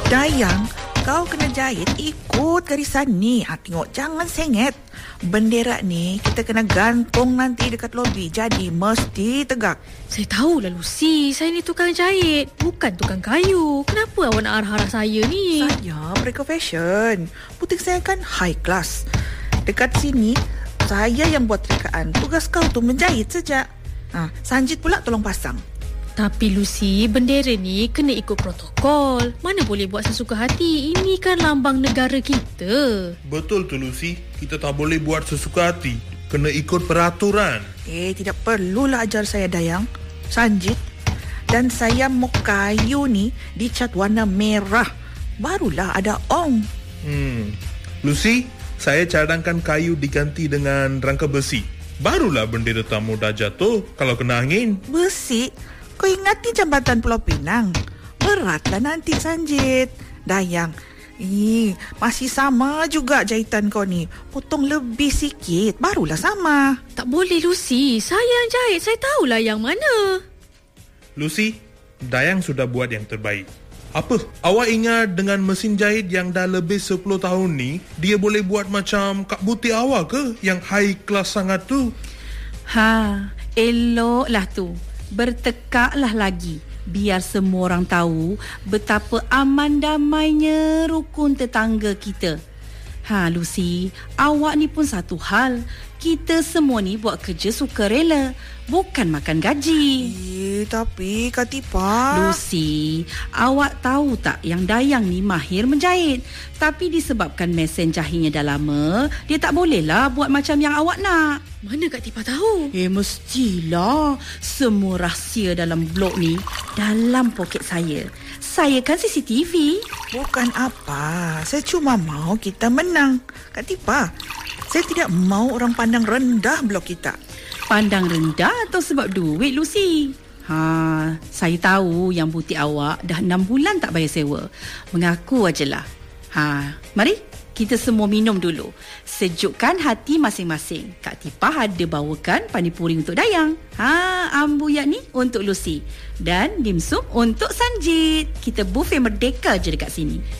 Dayang, kau kena jahit ikut garisan ni. Tengok, jangan sengit. Bendera ni kita kena gantung nanti dekat lobi. Jadi mesti tegak. Saya tahulah Lucy, saya ni tukang jahit, bukan tukang kayu. Kenapa awak nak arah-arah saya ni? Saya mereka fashion. Butik saya kan high class. Dekat sini, saya yang buat rekaan. Tugas kau tu menjahit saja. Sanjit pula tolong pasang. Tapi Lucy, bendera ni kena ikut protokol. Mana boleh buat sesuka hati. Ini kan lambang negara kita. Betul tu Lucy, kita tak boleh buat sesuka hati. Kena ikut peraturan. Tidak perlulah ajar saya Dayang, Sanjit. Dan saya mau kayu ni dicat warna merah. Barulah ada ong. Lucy, saya cadangkan kayu diganti dengan rangka besi. Barulah bendera tak mudah jatuh kalau kena angin. Besi? Kau ingati jambatan Pulau Pinang? Beratlah nanti Sanjit. Dayang, masih sama juga jahitan kau ni. Potong lebih sikit, barulah sama. Tak boleh Lucy, saya yang jahit. Saya tahulah yang mana. Lucy, Dayang sudah buat yang terbaik. Apa? Awak ingat dengan mesin jahit yang dah lebih 10 tahun ni, dia boleh buat macam Kak Butik awak ke? Yang high class sangat tu. Eloklah tu. Bertekaklah lagi. Biar semua orang tahu betapa aman damainya rukun tetangga kita. Lucy, awak ni pun satu hal. Kita semua ni buat kerja sukarela, bukan makan gaji. Tapi Kak Tipa... Lucy, awak tahu tak yang Dayang ni mahir menjahit. Tapi disebabkan mesin jahitnya dah lama, dia tak bolehlah buat macam yang awak nak. Mana Kak Tipa tahu? Mestilah. Semua rahsia dalam blog ni dalam poket saya. Saya kan CCTV. Bukan apa. Saya cuma mau kita menang. Kak Tipa, saya tidak mau orang pandang rendah blog kita. Pandang rendah atau sebab duit, Lucy? Saya tahu yang butik awak dah 6 bulan tak bayar sewa. Mengaku ajalah. Mari kita semua minum dulu. Sejukkan hati masing-masing. Kak Tipa ada bawakan panipuri untuk Dayang. Ambuyak ni untuk Lucy. Dan dimsum untuk Sanjit. Kita buffet merdeka je dekat sini.